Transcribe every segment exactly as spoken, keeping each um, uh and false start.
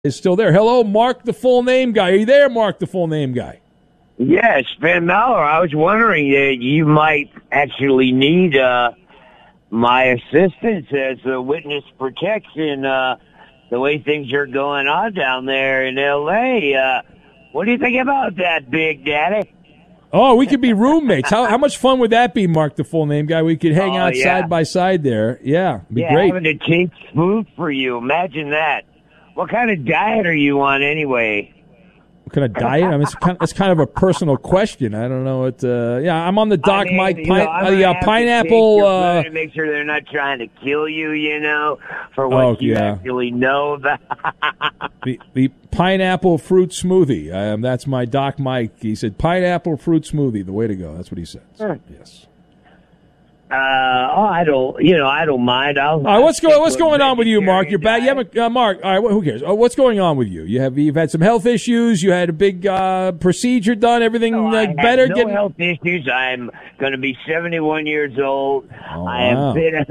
is still there. Hello, Mark, the full name guy. Are you there, Mark, the full name guy? Yes, Ben Maller. I was wondering that you might actually need uh, my assistance as a witness protection. Uh, the way things are going on down there in L A. Uh, what do you think about that, Big Daddy? Oh, we could be roommates. How how much fun would that be, Mark, the full name guy? We could hang Oh, out yeah. side by side there. Yeah, it'd be Yeah, great. having to taste food for you. Imagine that. What kind of diet are you on anyway? What kind of diet? I mean, it's kind, it's kind of a personal question. I don't know what. Uh, yeah, I'm on the Doc I mean, Mike you pine, know, I'm uh, gonna yeah, have to pineapple. take your Uh, blood and make sure they're not trying to kill you, you know, for what Oh, you yeah. actually know about. the, the pineapple fruit smoothie. Um, that's my Doc Mike. He said pineapple fruit smoothie. The way to go. That's what he says. Sure. Yes. Uh, oh, I don't, you know, I don't mind. I'll. All right, what's I'll going What's stick with going on with you, Mark? You're back. You vegetarian haven't, uh, Mark. All right, who cares? Uh, what's going on with you? You have you've had some health issues. You had a big uh, procedure done. Everything No, uh, I have better. no Getting health issues. I'm going to be seventy-one years old. Oh, I have wow. been.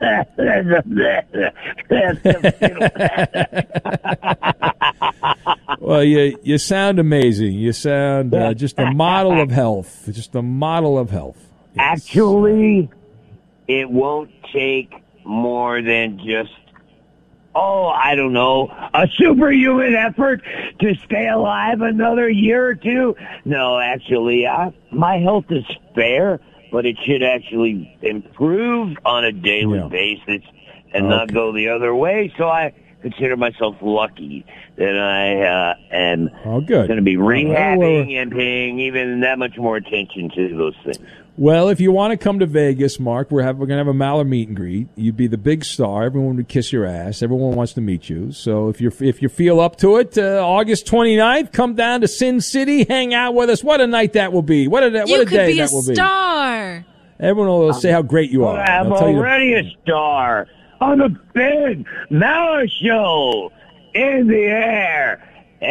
Well, you you sound amazing. You sound uh, just a model of health. Just a model of health. Yes. Actually, it won't take more than just, oh, I don't know, a superhuman effort to stay alive another year or two. No, actually, I, my health is fair, but it should actually improve on a daily Yeah. basis and not Okay. go the other way. So I consider myself lucky that I uh, am Oh, good. going to be All right, rehabbing well, and paying even that much more attention to those things. Well, if you want to come to Vegas, Mark, we're have, we're gonna have a Maller meet and greet. You'd be the big star. Everyone would kiss your ass. Everyone wants to meet you. So if you if you feel up to it, uh, August twenty-ninth, come down to Sin City, hang out with us. What a night that will be. What a what You a could day be a that will be. star. Everyone will say how great you are. Well, I'm I'll tell you the- already a star on the big Maller show in the air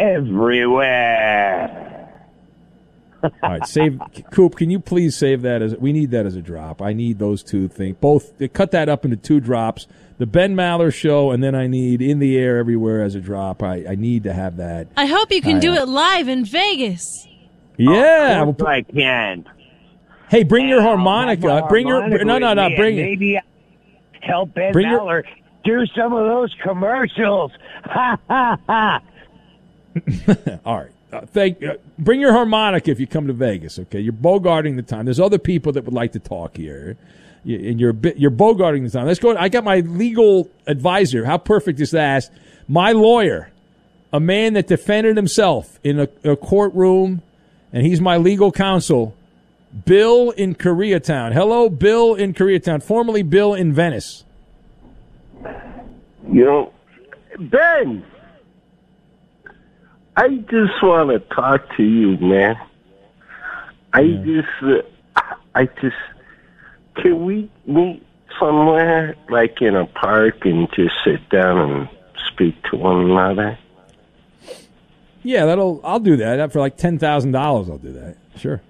everywhere. All right, save Coop. Can you please save that as we need that as a drop? I need those two things. Both cut that up into two drops. The Ben Maller show, and then I need In the Air Everywhere as a drop. I, I need to have that. I hope you can I, do uh, it live in Vegas. Yeah. Of we'll course put- I can. hey, bring your And I'll harmonica. have a Bring your harmonica no no with no. me, Bring and it. maybe I'll help Ben Bring your- Maller do some of those commercials. Ha ha ha. All right. Uh, thank. Uh, bring your harmonica if you come to Vegas. Okay, you're bogarting the time. There's other people that would like to talk here, you, and you're a bit, you're bogarting the time. Let's go. I got my legal advisor. How perfect is that? My lawyer, a man that defended himself in a, a courtroom, and he's my legal counsel. Bill in Koreatown. Hello, Bill in Koreatown. Formerly Bill in Venice. You know, Ben, I just want to talk to you, man. I Yeah. just, uh, I just, can we meet somewhere, like in a park, and just sit down and speak to one another? Yeah, that'll. I'll do that. For like ten thousand dollars, I'll do that. Sure.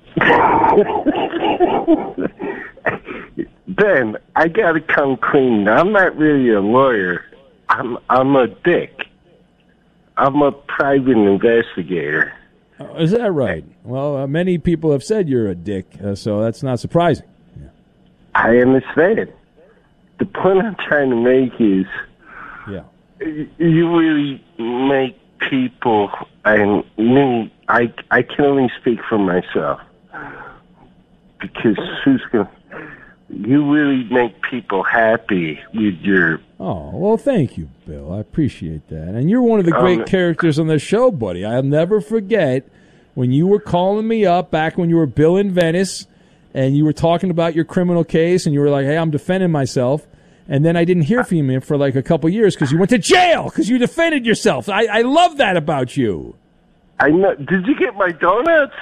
Ben, I gotta come clean. I'm not really a lawyer. I'm I'm a dick. I'm a private investigator. Uh, is that right? Well, uh, many people have said you're a dick, uh, so that's not surprising. I understand. The point I'm trying to make is, Yeah. y- you really make people, and me, I I can only speak for myself, because who's going to, you really make people happy with your, Oh, well, thank you, Bill. I appreciate that. And you're one of the great Um, characters on the show, buddy. I'll never forget when you were calling me up back when you were Bill in Venice, and you were talking about your criminal case, and you were like, hey, I'm defending myself. And then I didn't hear from you for like a couple years because you went to jail because you defended yourself. I, I love that about you. I know, did you get my donuts?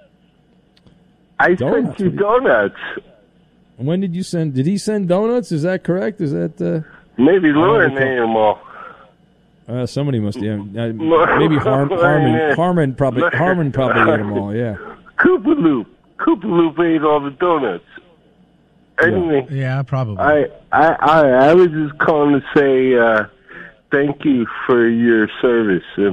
I Donuts? sent you donuts. When did you send? Did he send donuts? Is that correct? Is that uh, Maybe Lauren recall. ate them all. uh, somebody must? Yeah, uh, maybe Har- Harmon. Harmon probably. Harmon probably ate them all. Yeah. Koopa Loop. Koopa Loop ate all the donuts. Anyway, Yeah, probably. I, I, I, I was just calling to say uh, thank you for your service.